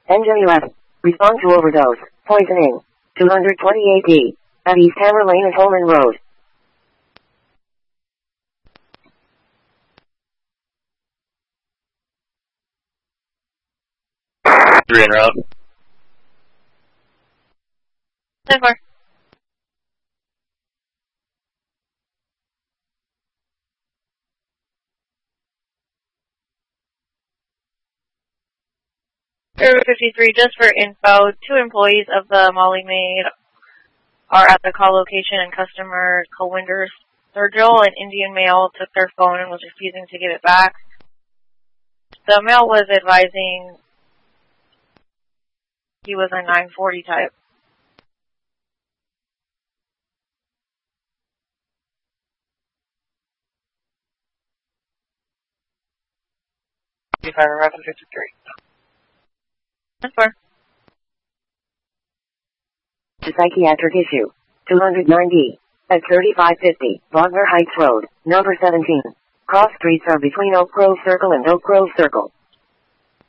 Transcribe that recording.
Engine 11. Respond to overdose. Poisoning. 228D. At East Hammer Lane and Holman Road. Three en route. 10-4. Area 53, just for info, 2 employees of the Molly Maid are at the call location and customer Colwinder Sturgill, an Indian male, took their phone and was refusing to give it back. The male was advising he was a 940 type. Route 53. That's far. To psychiatric issue. 290. At 3550, Wagner Heights Road, number 17. Cross streets are between Oak Grove Circle and Oak Grove Circle.